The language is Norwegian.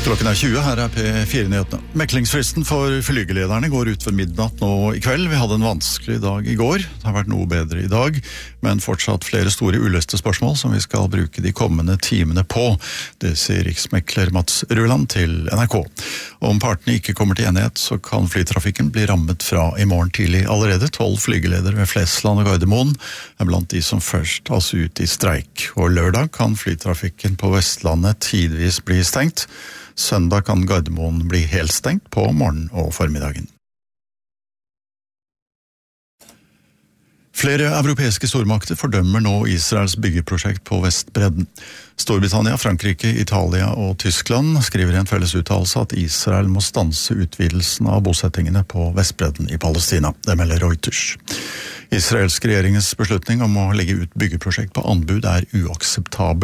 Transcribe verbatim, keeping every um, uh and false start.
Klokken er tjue, her er P fire-nyhetene. Meklingsfristen for flygelederne går ut ved midnatt nå i kveld. Vi hadde en vanskelig dag i går. Det har vært noe bedre i dag, men fortsatt flere store uløste spørsmål som vi skal bruke de kommende timene på. Det sier riksmekler Mats Ruland til N R K. Om partene ikke kommer til enighet, så kan flytrafikken bli rammet fra i morgen tidlig allerede. Tolv flygeledere ved Flesland og Gardermoen er blant de som først tas ut i streik. Og lørdag kan flytrafikken på Vestlandet tidvis bli stengt. Søndag kan Gardermoen bli helt stengt på morgen og formiddagen. Flere europeiske stormakter fordømmer nå Israels byggeprosjekt på Vestbredden. Storbritannia, Frankrike, Italia og Tyskland skriver i en felles uttalelse at Israel må stanse utvidelsen av bosettingene på Vestbredden i Palestina. Det melder Reuters. Israelsk regjeringens beslutning om å legge ut byggeprosjekt på anbud er uakseptabel.